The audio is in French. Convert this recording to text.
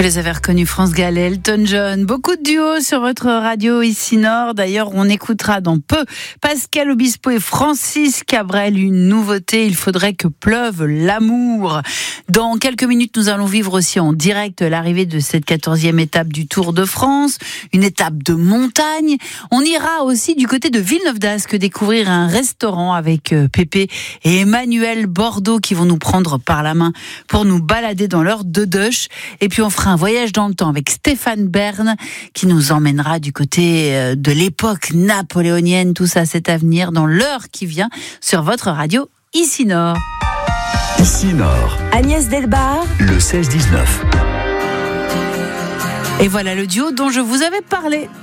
Vous les avez reconnus, France Gall et Elton John. Beaucoup de duos sur votre radio ici Nord. D'ailleurs, on écoutera dans peu Pascal Obispo et Francis Cabrel. Une nouveauté, il faudrait que pleuve l'amour. Dans quelques minutes, nous allons vivre aussi en direct l'arrivée de cette 14e étape du Tour de France. Une étape de montagne. On ira aussi du côté de Villeneuve-d'Ascq découvrir un restaurant avec Pépé et Emmanuel Bordeaux qui vont nous prendre par la main pour nous balader dans leur Deudeuch. Et puis on fera un voyage dans le temps avec Stéphane Bern qui nous emmènera du côté de l'époque napoléonienne. Tout ça, c'est à venir dans l'heure qui vient sur votre radio ici Nord. Ici Nord. Agnès Delbar. Le 16-19. Et voilà le duo dont je vous avais parlé.